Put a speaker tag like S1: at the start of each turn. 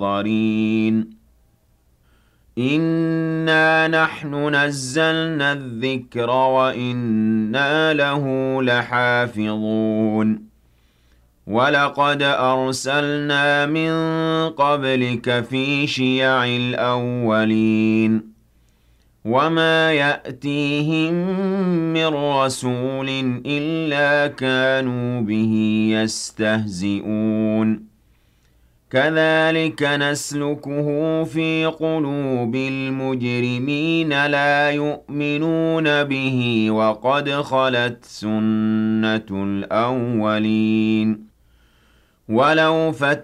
S1: مُفْطَرِينَ إِنَّا نَحْنُ نَزَّلْنَا الذِّكْرَ وَإِنَّا لَهُ لَحَافِظُونَ وَلَقَدْ أَرْسَلْنَا مِن قَبْلِكَ فِي شِيَعِ الْأَوَّلِينَ وَمَا يَأْتِيهِم مِّن رَّسُولٍ إِلَّا كَانُوا بِهِ يَسْتَهْزِئُونَ كَذَٰلِكَ نَسْلُكُهُ فِي قُلُوبِ الْمُجْرِمِينَ لَا يُؤْمِنُونَ بِهِ وَقَدْ خَلَتْ سُنَّةُ الْأَوَّلِينَ